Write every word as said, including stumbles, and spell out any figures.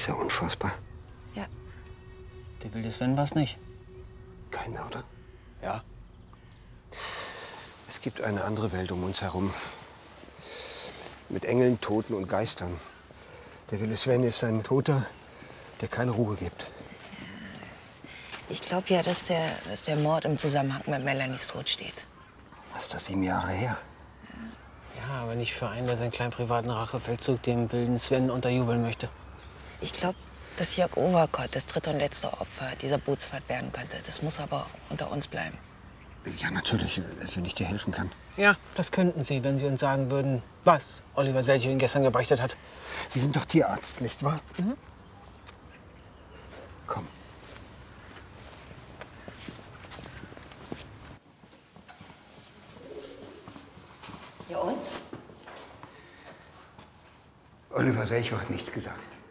ist ja unfassbar. Ja. Der wilde Sven war's nicht. Kein Mörder? Ja. Es gibt eine andere Welt um uns herum. Mit Engeln, Toten und Geistern. Der wilde Sven ist ein Toter, der keine Ruhe gibt. Ich glaube ja, dass der, dass der Mord im Zusammenhang mit Melanies Tod steht. Was ist das, sieben Jahre her? Ja, aber nicht für einen, der seinen kleinen privaten Rachefeldzug dem wilden Sven unterjubeln möchte. Ich glaube, dass Jörg Overkott das dritte und letzte Opfer dieser Bootsfahrt werden könnte. Das muss aber unter uns bleiben. Ja, natürlich, wenn ich dir helfen kann. Ja, das könnten Sie, wenn Sie uns sagen würden, was Oliver Selchow Ihnen gestern gebeichtet hat. Sie sind doch Tierarzt, nicht wahr? Mhm. Komm. Ja und? Oliver Selchow hat nichts gesagt.